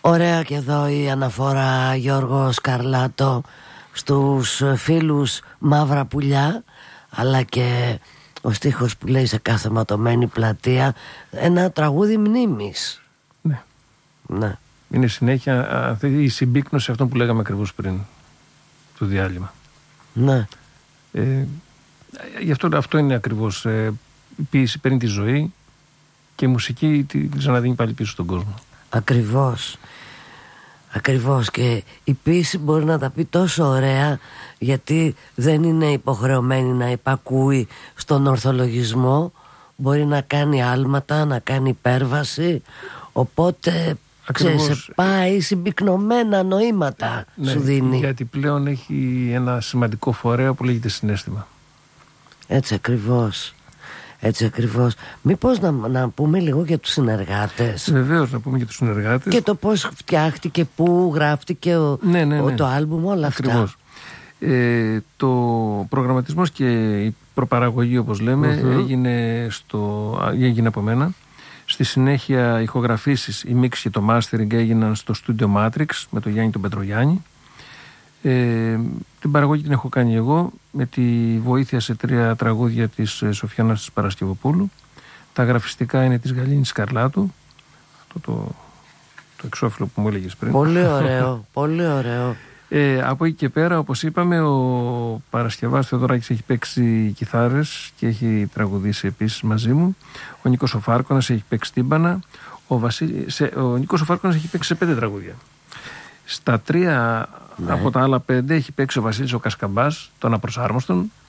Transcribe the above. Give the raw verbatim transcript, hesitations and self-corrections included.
Ωραία και εδώ η αναφορά, Γιώργο Σκαρλάτο, στους φίλους Μαύρα Πουλιά, αλλά και ο στίχος που λέει σε κάθε ματωμένη πλατεία, ένα τραγούδι μνήμης. Ναι. Ναι. Είναι συνέχεια η συμπίκνωση αυτών που λέγαμε ακριβώς πριν το διάλειμμα. Ναι. Ε, γι' αυτό, αυτό είναι ακριβώς. Ε, η ποίηση παίρνει τη ζωή και η μουσική τη ξαναδίνει πάλι πίσω στον κόσμο. Ακριβώς. Ακριβώς, και η ποίηση μπορεί να τα πει τόσο ωραία, γιατί δεν είναι υποχρεωμένη να υπακούει στον ορθολογισμό, μπορεί να κάνει άλματα, να κάνει υπέρβαση, οπότε ξέρεις, σε πάει συμπυκνωμένα νοήματα. Ναι, σου δίνει. Γιατί πλέον έχει ένα σημαντικό φορέα που λέγεται συναίσθημα. Έτσι ακριβώς. Έτσι ακριβώς. Μήπως να, να πούμε λίγο για τους συνεργάτες. Βεβαίως, να πούμε για τους συνεργάτες. Και το πώς φτιάχτηκε, πού γράφτηκε ο, ναι, ναι, ναι. Ο, το άλμπουμ, όλα ακριβώς. Αυτά. Ε, το προγραμματισμός και η προπαραγωγή, όπως λέμε, mm-hmm. έγινε, στο, έγινε από μένα. Στη συνέχεια ηχογραφήσεις, η mix και το mastering έγιναν στο στούντιο Matrix με τον Γιάννη τον Πετρογιάννη. Ε, την παραγωγή την έχω κάνει εγώ με τη βοήθεια σε τρία τραγούδια της Σοφιάνας της Παρασκευοπούλου. Τα γραφιστικά είναι της Γαλήνης Σκαρλάτου, αυτό το, το εξώφυλλο που μου έλεγες πριν. Πολύ ωραίο, πολύ ωραίο. Ε, από εκεί και πέρα, όπως είπαμε, ο Παρασκευάς Θεοδωράκης έχει παίξει κιθάρες και έχει τραγουδήσει επίσης μαζί μου. Ο Νίκος ο Φάρκωνας έχει παίξει τύμπανα. Ο, Βασί... σε... ο Νίκος ο Φάρκωνας έχει παίξει σε πέντε τραγούδια. Στα τρία ναι. από τα άλλα πέντε έχει παίξει ο Βασίλης ο Κασκαμπάς, τον Απροσάρμοστον.